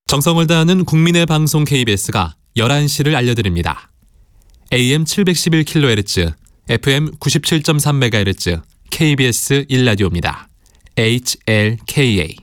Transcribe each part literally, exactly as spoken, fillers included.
정성을 다하는 국민의 방송 케이비에스가 열한 시를 알려드립니다. 에이엠 칠백십일 킬로헤르츠, 에프엠 구십칠 점 삼 메가헤르츠, 케이비에스 일 라디오입니다. 에이치엘케이에이.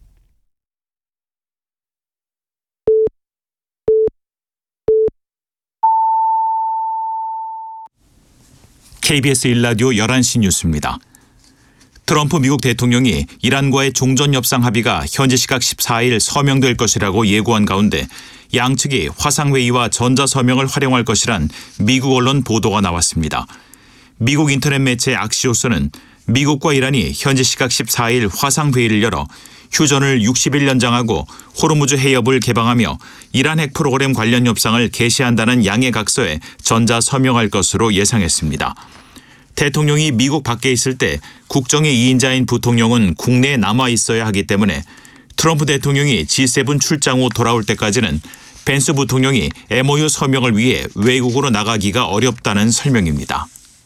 케이비에스 일 라디오 열한 시 뉴스입니다. 트럼프 미국 대통령이 이란과의 종전협상 합의가 현지 시각 십사 일 서명될 것이라고 예고한 가운데 양측이 화상회의와 전자서명을 활용할 것이란 미국 언론 보도가 나왔습니다. 미국 인터넷 매체 악시오스는 미국과 이란이 현지 시각 십사 일 화상회의를 열어 휴전을 육십 일 연장하고 호르무즈 해협을 개방하며 이란 핵 프로그램 관련 협상을 개시한다는 양해 각서에 전자서명할 것으로 예상했습니다. 대통령이 미국 밖에 있을 때 국정의 이 인자인 부통령은 국내에 남아 있어야 하기 때문에 트럼프 대통령이 지 세븐 출장 후 돌아올 때까지는 펜스 부통령이 엠오유 서명을 위해 외국으로 나가기가 어렵다는 설명입니다.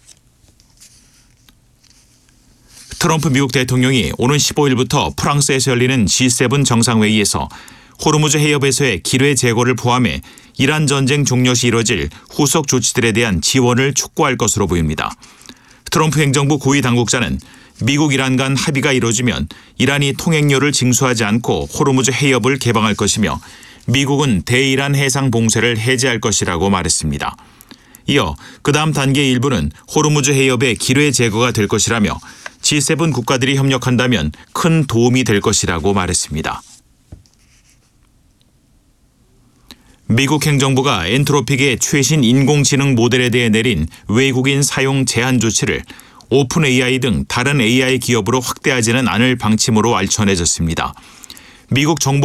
트럼프 미국 대통령이 오는 십오 일부터 프랑스에서 열리는 지 세븐 정상회의에서 호르무즈 해협에서의 기뢰 제거를 포함해 이란 전쟁 종료 시 이뤄질 후속 조치들에 대한 지원을 촉구할 것으로 보입니다. 트럼프 행정부 고위 당국자는 미국 이란 간 합의가 이뤄지면 이란이 통행료를 징수하지 않고 호르무즈 해협을 개방할 것이며 미국은 대이란 해상 봉쇄를 해제할 것이라고 말했습니다. 이어 그 다음 단계 일부는 호르무즈 해협의 기뢰 제거가 될 것이라며 지 세븐 국가들이 협력한다면 큰 도움이 될 것이라고 말했습니다. 미국 행정부가 엔트로픽의 최신 인공지능 모델에 대해 내린 외국인 사용 제한 조치를 오픈 에이아이 등 다른 에이아이 기업으로 확대하지는 않을 방침으로 알천해졌습니다. 미국 정보